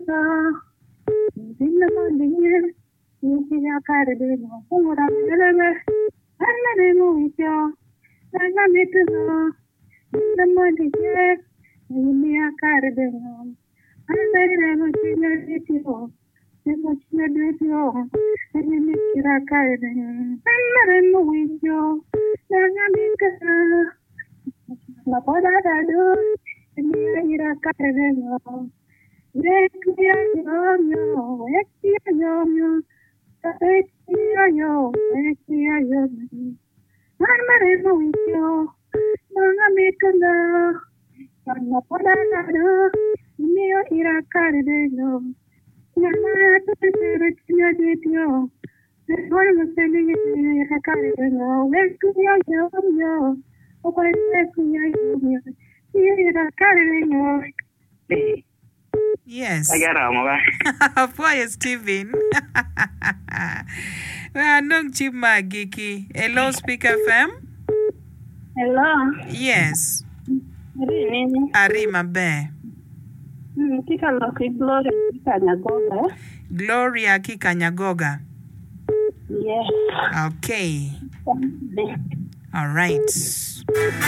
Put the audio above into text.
Yes. Agara Why Stephen? Nung chima giki. Hello, Speak FM. Hello. Yes. Nini? Arima be. Kika loki Gloria Kikanyagoga. Gloria Kikanyagoga. Yes. Okay. All right.